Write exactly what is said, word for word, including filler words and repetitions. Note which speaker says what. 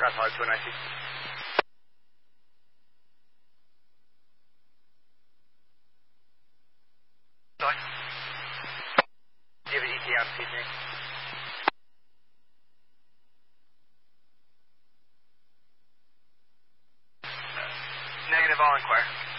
Speaker 1: That's hard to an I C. Sorry. Do you have an E T on P C? Negative, I'll inquire.